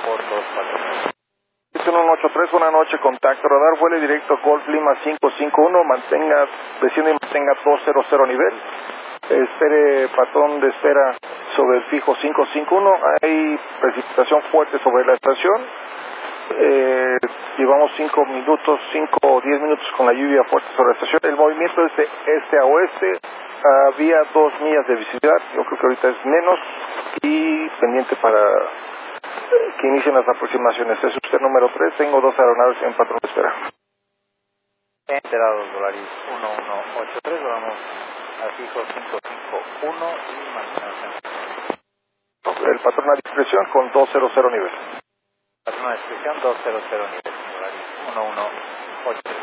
por 249. 183, buena noche, contacto radar, vuele directo Golf Lima 551, desciende y mantenga 200 nivel, espere patrón de espera sobre el fijo 551, hay precipitación fuerte sobre la estación, llevamos 5 o 10 minutos con la lluvia fuerte sobre la estación, el movimiento es de este a oeste, había 2 millas de visibilidad, yo creo que ahorita es menos, y pendiente para que inicien las aproximaciones. Es usted número 3, tengo 2 aeronaves en patrón de espera. Enterados, Volaris 1183, vamos al fijo 551 y mantenemos El patrón a discreción con 200 nivel. patrón de descripción 200 nivel, Volaris 1183.